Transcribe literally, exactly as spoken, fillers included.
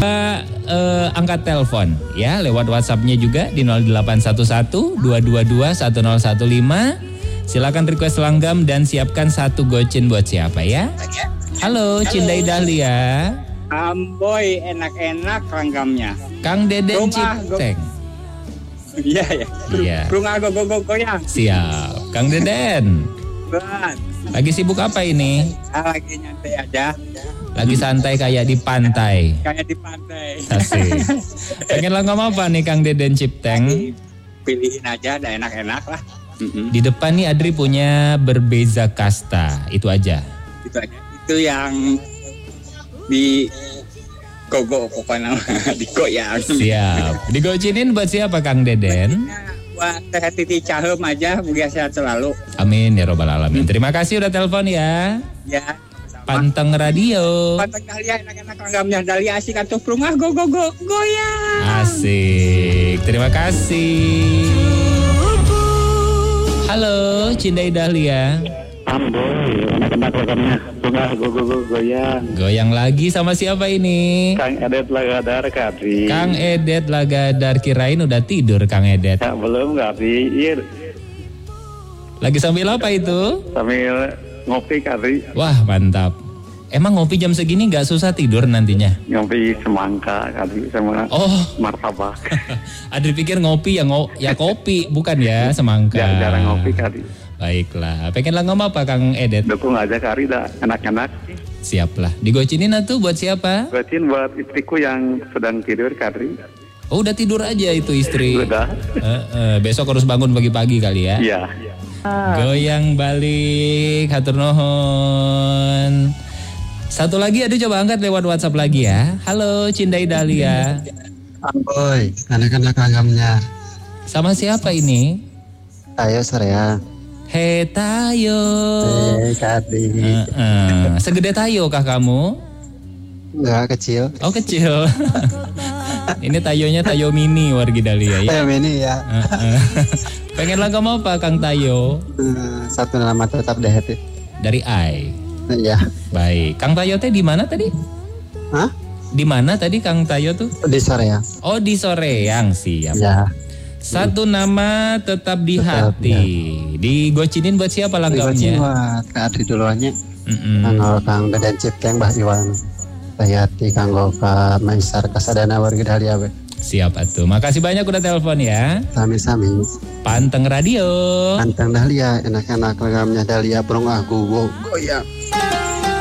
uh, angkat telepon ya lewat WhatsApp-nya juga di nol delapan satu satu dua dua dua satu nol satu lima. Silakan request langgam dan siapkan satu gocin buat siapa ya. Halo, Halo. Cindai Dahlia. Amboy, enak-enak langgamnya. Kang Deden Cipteng. Iya ya. Iya. Runga go go go goyang. Siap. Kang Deden. Buat. Lagi sibuk apa ini? Ah, lagi nyantai aja. Lagi santai kayak di pantai. Kayak di pantai. Asik. Pengen langgam apa nih Kang Deden Cipteng? Pilihin aja, ada enak-enak lah. Mm-hmm. Di depan nih Adri punya berbeza kasta. Itu aja. Itu aja. Itu yang di gogo pokoknya digoyang. Siap. Digocinin buat siapa Kang Deden? Buat Teh Titi Cahem aja, mugia sehat selalu. Amin ya robbal alamin. Terima kasih udah telepon ya. Ya. Panteng Radio. Panteng Dahlia enak-enak langgamnya. Dahlia asik atuh prungah go go go goyang. Asik. Terima kasih. Halo, Cindai Dahlia. Amboy, enak-enak langgamnya. Prungah go go go goyang. Goyang lagi sama siapa ini? Kang Edet Lagadar Kadri. Kang Edet Lagadar, kirain udah tidur Kang Edet. Ya, belum Kadri. Ir. Lagi sambil apa itu? Sambil ngopi Kadri. Wah mantap. Emang ngopi jam segini gak susah tidur nantinya? Ngopi semangka Kadri sama oh. martabak. Adri pikir ngopi ya ngo ya kopi bukan ya semangka. Jarang, jarang ngopi Kadri. Baiklah. Pengen langgam apa Kang Edet? Dukung aja Kadri dah enak-enak. Siap lah. Digocinin atuh buat siapa? Gocin buat istriku yang sedang tidur Kadri. Oh udah tidur aja itu istri. Udah. Uh, uh, besok harus bangun pagi-pagi kali ya. Iya. Goyang balik, hatur nuhun. Satu lagi aduh coba angkat lewat WhatsApp lagi ya. Halo Cindai Dahlia. Amboy, anak-anak langgamnya. Sama siapa ini? Tayo Sorea. Hei Tayo. Hei Kadi. Uh, uh. Segede Tayo kah kamu? Enggak, kecil. Oh kecil. Ini Tayonya Tayo mini wargi Dahlia ya. Tayo mini ya. Uh, uh. Pengen langgam apa Kang Tayo? Uh, satu nama tetap deh itu. Dari I. Iya. Baik. Kang Tayo teh di mana tadi? Hah? Di mana tadi Kang Tayo tuh? Di Soreang. Oh di Soreang, siap. Ya. Satu nama tetap di tetap, hati. Ya. Digocinin buat siapa langgamnya? Digocin buat Kak Adri duluannya. Kanggo Kang Deden Cipteng Mbah Iwan. Hayati kanggo Kak Maisar Kasadana warga Dahlia we. Siap atuh. Makasih banyak udah telepon ya. Sami-sami. Panteng Radio. Panteng Dahlia, enak-enak langgamnya Dahlia prungah go go goyang.